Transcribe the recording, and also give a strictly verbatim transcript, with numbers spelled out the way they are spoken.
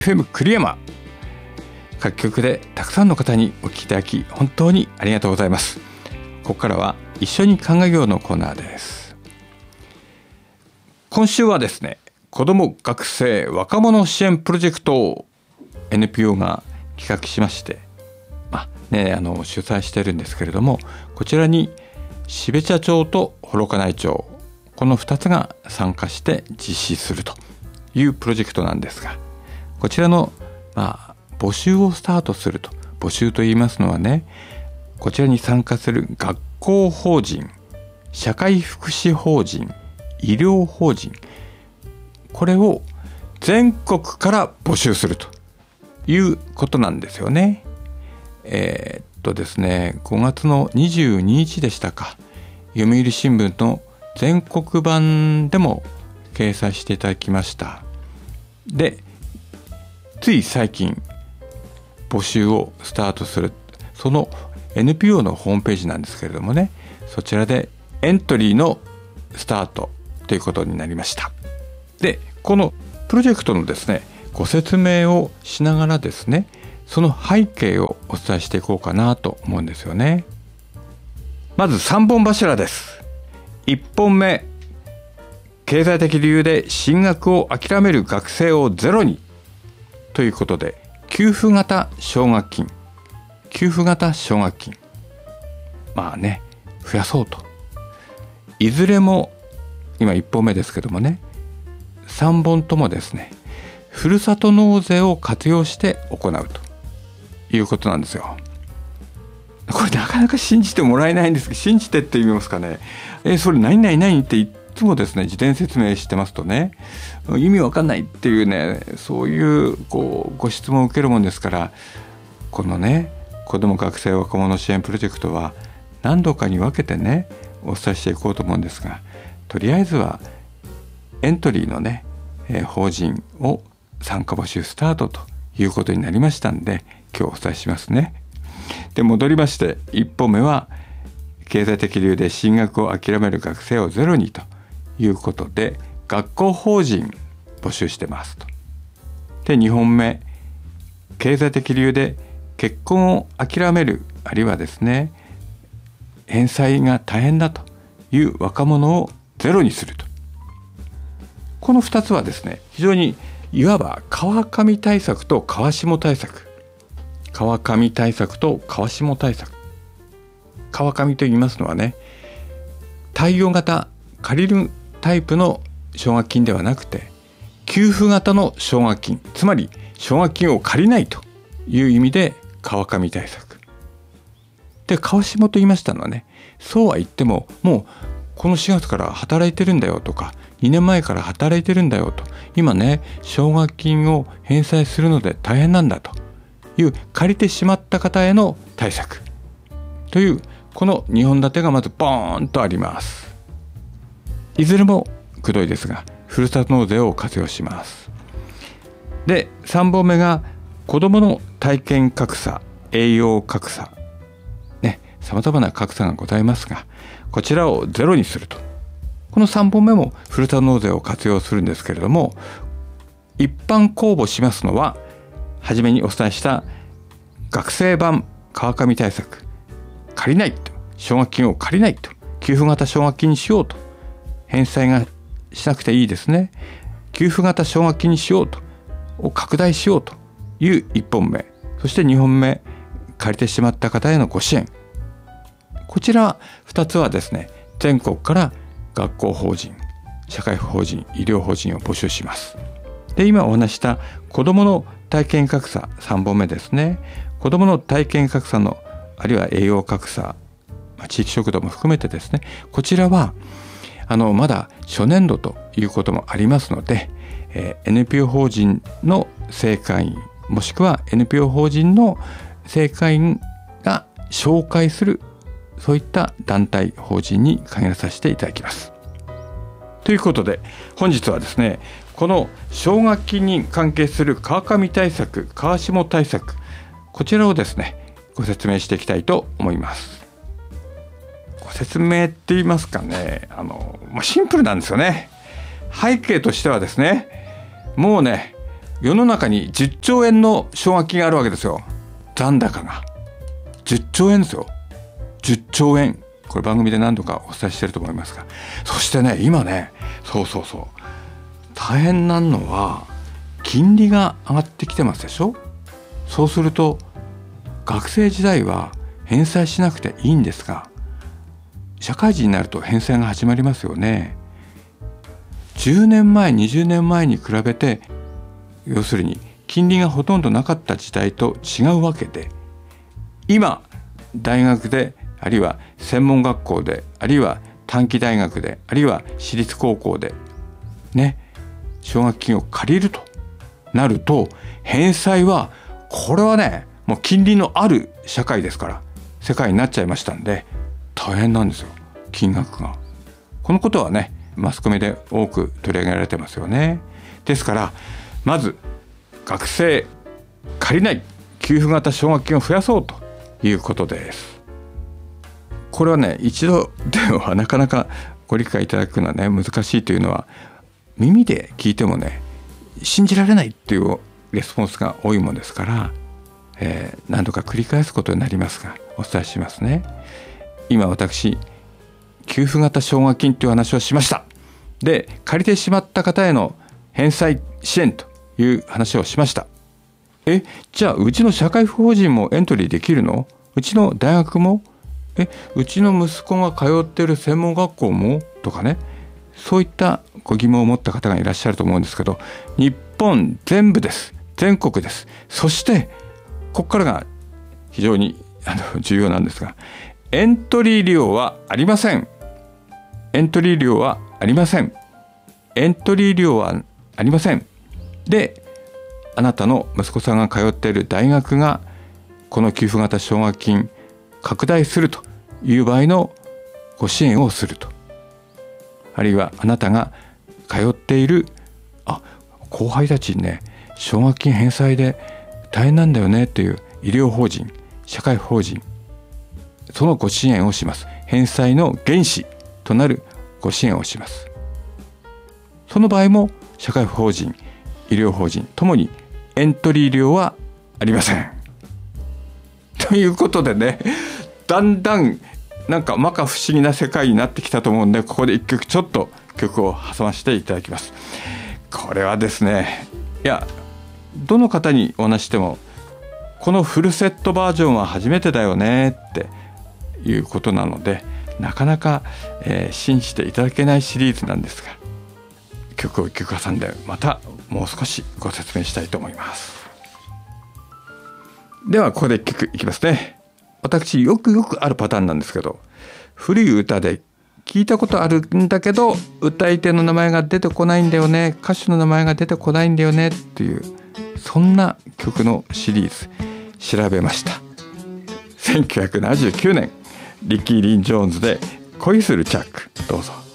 エフエム 栗山、各局でたくさんの方にお聞きいただき本当にありがとうございます。ここからは一緒に考えようのコーナーです。今週はですね、子ども学生若者支援プロジェクトを エヌピーオー が企画しまして、まあね、あの主催してるんですけれども、こちらに標茶町と幌加内町、このふたつが参加して実施するというプロジェクトなんですが、こちらの、まあ、募集をスタートすると。募集と言いますのはね、こちらに参加する学校法人、社会福祉法人、医療法人、これを全国から募集するということなんですよね。えー、っとですね、ごがつのにじゅうににちでしたか、読売新聞の全国版でも掲載していただきました。で、つい最近募集をスタートする、その エヌピーオー のホームページなんですけれどもね、そちらでエントリーのスタートということになりました。で、このプロジェクトのですね、ご説明をしながらですね、その背景をお伝えしていこうかなと思うんですよね。まずさんぼん柱です。いっぽんめ、経済的理由で進学を諦める学生をゼロにということで、給付型奨学金、給付型奨学金、まあね、増やそうと。いずれも今いっぽんめですけどもね、さんぼんともですね、ふるさと納税を活用して行うということなんですよ。これなかなか信じてもらえないんですけど、信じてって言いますかね、えそれ何々何って言っていつもですね、事前説明してますとね、意味わかんないっていうね、そういうこうご質問を受けるもんですから、このね、子ども学生若者支援プロジェクトは何度かに分けてね、お伝えしていこうと思うんですが、とりあえずはエントリーのね、えー、法人を参加募集スタートということになりましたんで、今日お伝えしますね。で、戻りまして、いっぽんめは経済的理由で進学を諦める学生をゼロにということで、学校法人募集してますと。で、にほんめ、経済的理由で結婚を諦める、あるいはですね、返済が大変だという若者をゼロにすると。このふたつはですね、非常にいわば川上対策と川下対策、川上対策と川下対策。川上と言いますのはね、貸与型、借りるタイプの奨学金ではなくて、給付型の奨学金、つまり奨学金を借りないという意味で川上対策で、川下と言いましたのはね、そうは言ってももうこのしがつから働いてるんだよとか、にねんまえから働いてるんだよと、今ね奨学金を返済するので大変なんだという借りてしまった方への対策という、このにほん立てがまずボーンとあります。いずれもくどいですが、ふるさと納税を活用します。で、さんぼんめが子どもの体験格差、栄養格差ね、さまざまな格差がございますが、こちらをゼロにすると。このさんぼんめもふるさと納税を活用するんですけれども、一般公募しますのは、はじめにお伝えした学生版川上対策、借りないと、奨学金を借りないと、給付型奨学金にしようと、返済がしなくていいですね、給付型奨学金にしようと、を拡大しようといういっぽんめ、そしてにほんめ、借りてしまった方へのご支援。こちらふたつはですね、全国から学校法人、社会法人、医療法人を募集します。で、今お話した子どもの体験格差、さんぼんめですね。子どもの体験格差の、あるいは栄養格差、地域食堂も含めてですね、こちらはあのまだ初年度ということもありますので、えー、エヌピーオー 法人の正会員、もしくは エヌピーオー 法人の正会員が紹介する、そういった団体法人に限らさせていただきます。ということで、本日はですね、この奨学金に関係する川上対策、川下対策、こちらをですね、ご説明していきたいと思います。ご説明って言いますかね、あの、まあ、シンプルなんですよね。背景としてはですね、もうね、 世の中にじゅっちょうえんの奨学金があるわけですよ。残高がじゅっちょうえんですよ。じゅっちょうえん。これ番組で何度かお伝えしてると思いますが、そしてね今ねそうそうそう大変なのは金利が上がってきてますでしょ。そうすると学生時代は返済しなくていいんですが、社会人になると返済が始まりますよね。じゅうねんまえにじゅうねんまえに比べて、要するに金利がほとんどなかった時代と違うわけで、今大学であるいは専門学校であるいは短期大学であるいは私立高校でね奨学金を借りるとなると、返済はこれはねもう金利のある社会ですから世界になっちゃいましたんで大変なんですよ、金額が。このことはねマスコミで多く取り上げられてますよね。ですからまず学生借りない給付型奨学金を増やそうということです。これはね一度ではなかなかご理解いただくのはね難しいというのは、耳で聞いてもね信じられないっていうレスポンスが多いものですから、えー、何度か繰り返すことになりますがお伝えしますね。今私給付型奨学金という話をしました。で借りてしまった方への返済支援という話をしました。えじゃあうちの社会不法人もエントリーできるの？うちの大学も？えうちの息子が通っている専門学校も？とかね、そういったご疑問を持った方がいらっしゃると思うんですけど、日本全部です。全国です。そしてここからが非常にあの重要なんですが、エントリー料はありません。エントリー料はありません。エントリー料はありません。で、あなたの息子さんが通っている大学がこの給付型奨学金拡大するという場合のご支援をすると、あるいはあなたが通っているあ後輩たちにね奨学金返済で大変なんだよねという医療法人、社会法人、そのご支援をします。返済の原資となるご支援をします。その場合も社会法人、医療法人ともにエントリー料はありません。ということでね、だんだんなんか摩訶不思議な世界になってきたと思うんで、ここで一曲ちょっと曲を挟ませていただきます。これはですね、いやどの方にお話してもこのフルセットバージョンは初めてだよねっていうことなので、なかなか、えー、信じていただけないシリーズなんですが、曲を一曲挟んでまたもう少しご説明したいと思います。ではここで一曲いきますね。私よくよくあるパターンなんですけど、古い歌で聞いたことあるんだけど歌い手の名前が出てこないんだよね、歌手の名前が出てこないんだよねっていう、そんな曲のシリーズ調べました。せんきゅうひゃくななじゅうきゅうねんリッキー・リン・ジョーンズで恋するチャック、どうぞ。